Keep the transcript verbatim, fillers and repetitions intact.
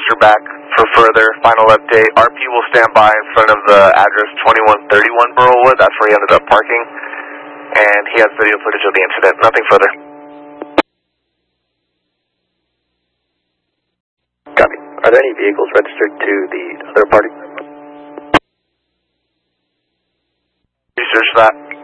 officer back for further final update. R P will stand by in front of the address twenty-one thirty-one Burlwood. That's where he ended up parking. And he has video footage of the incident. Nothing further. Copy. Are there any vehicles registered to the other party? Research that.